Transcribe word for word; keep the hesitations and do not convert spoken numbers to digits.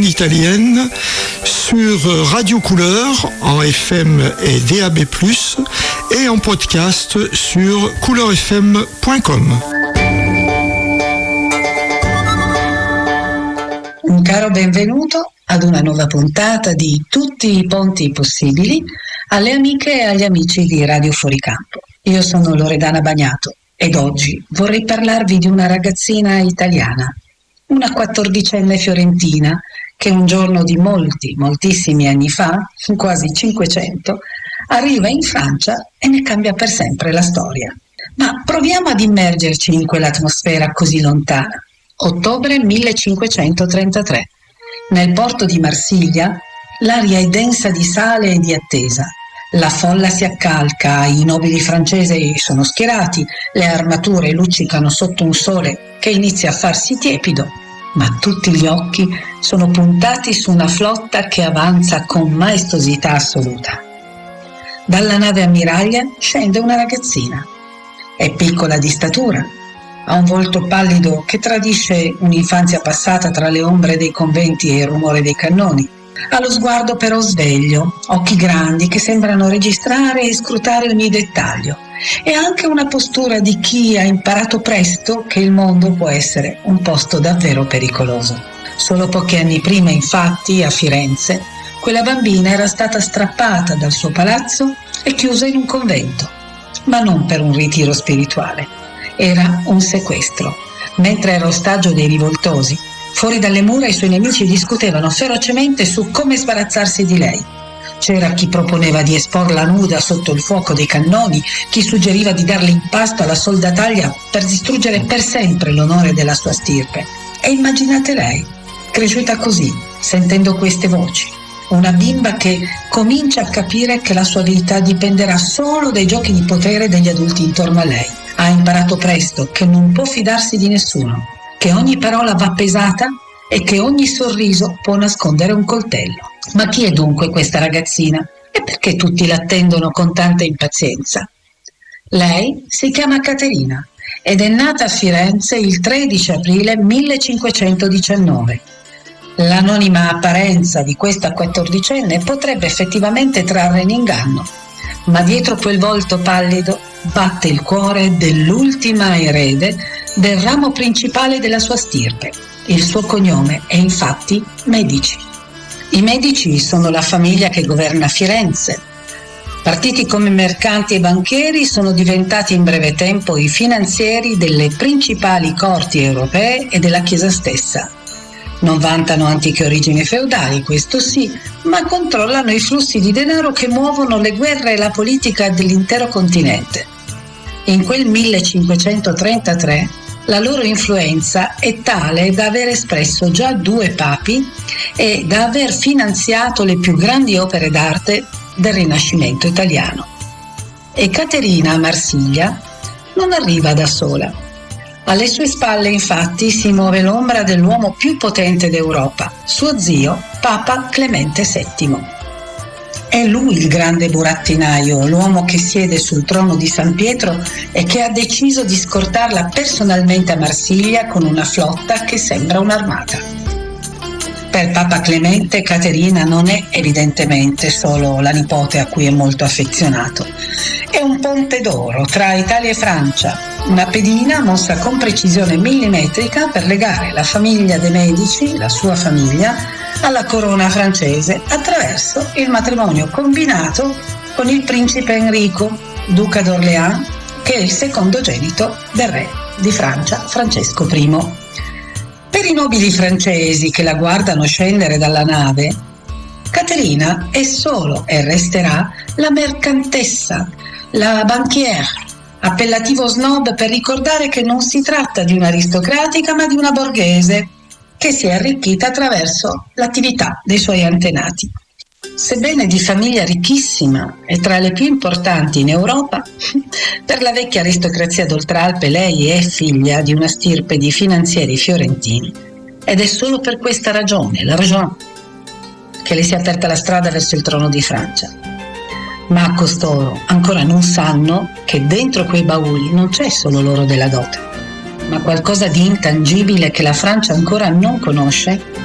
italienne sur Radio Couleur en F M et D A B plus, et en podcast sur couleur f m point com. Un caro benvenuto ad una nuova puntata di Tutti i ponti possibili alle amiche e agli amici di Radio Fuoricampo. Io sono Loredana Bagnato ed oggi vorrei parlarvi di una ragazzina italiana, una quattordicenne fiorentina che un giorno di molti, moltissimi anni fa, quasi cinquecento, arriva in Francia e ne cambia per sempre la storia. Ma proviamo ad immergerci in quell'atmosfera così lontana. Ottobre millecinquecentotrentatré. Nel porto di Marsiglia l'aria è densa di sale e di attesa. La folla si accalca, i nobili francesi sono schierati, le armature luccicano sotto un sole che inizia a farsi tiepido, ma tutti gli occhi sono puntati su una flotta che avanza con maestosità assoluta. Dalla nave ammiraglia scende una ragazzina. È piccola di statura, ha un volto pallido che tradisce un'infanzia passata tra le ombre dei conventi e il rumore dei cannoni. Ha lo sguardo però sveglio, occhi grandi che sembrano registrare e scrutare ogni dettaglio, e anche una postura di chi ha imparato presto che il mondo può essere un posto davvero pericoloso. Solo pochi anni prima, infatti, a Firenze, quella bambina era stata strappata dal suo palazzo e chiusa in un convento, ma non per un ritiro spirituale. Era un sequestro. Mentre era ostaggio dei rivoltosi, fuori dalle mura i suoi nemici discutevano ferocemente su come sbarazzarsi di lei. C'era chi proponeva di esporla nuda sotto il fuoco dei cannoni, chi suggeriva di darle in pasto alla soldataglia per distruggere per sempre l'onore della sua stirpe. E immaginate lei, cresciuta così, sentendo queste voci, una bimba che comincia a capire che la sua vita dipenderà solo dai giochi di potere degli adulti intorno a lei. Ha imparato presto che non può fidarsi di nessuno, che ogni parola va pesata e che ogni sorriso può nascondere un coltello. Ma chi è dunque questa ragazzina? E perché tutti l'attendono con tanta impazienza? Lei si chiama Caterina ed è nata a Firenze il tredici aprile millecinquecentodiciannove. L'anonima apparenza di questa quattordicenne potrebbe effettivamente trarre in inganno, ma dietro quel volto pallido batte il cuore dell'ultima erede del ramo principale della sua stirpe. Il suo cognome è infatti Medici. I Medici sono la famiglia che governa Firenze. Partiti come mercanti e banchieri, sono diventati in breve tempo i finanzieri delle principali corti europee e della Chiesa stessa. Non vantano antiche origini feudali, questo sì, ma controllano i flussi di denaro che muovono le guerre e la politica dell'intero continente. In quel millecinquecentotrentatré la loro influenza è tale da aver espresso già due papi e da aver finanziato le più grandi opere d'arte del Rinascimento italiano. E Caterina a Marsiglia non arriva da sola. Alle sue spalle, infatti, si muove l'ombra dell'uomo più potente d'Europa, suo zio, Papa Clemente settimo. È lui il grande burattinaio, l'uomo che siede sul trono di San Pietro e che ha deciso di scortarla personalmente a Marsiglia con una flotta che sembra un'armata. Per Papa Clemente, Caterina non è evidentemente solo la nipote a cui è molto affezionato. È un ponte d'oro tra Italia e Francia, una pedina mossa con precisione millimetrica per legare la famiglia de' Medici, la sua famiglia, alla corona francese attraverso il matrimonio combinato con il principe Enrico, duca d'Orléans, che è il secondogenito del re di Francia, Francesco primo. Per i nobili francesi che la guardano scendere dalla nave, Caterina è solo e resterà la mercantessa, la banquière, appellativo snob per ricordare che non si tratta di un'aristocratica ma di una borghese che si è arricchita attraverso l'attività dei suoi antenati. Sebbene di famiglia ricchissima e tra le più importanti in Europa, per la vecchia aristocrazia d'Oltralpe lei è figlia di una stirpe di finanzieri fiorentini ed è solo per questa ragione, la ragione, che le si è aperta la strada verso il trono di Francia. Ma costoro ancora non sanno che dentro quei bauli non c'è solo l'oro della dote, ma qualcosa di intangibile che la Francia ancora non conosce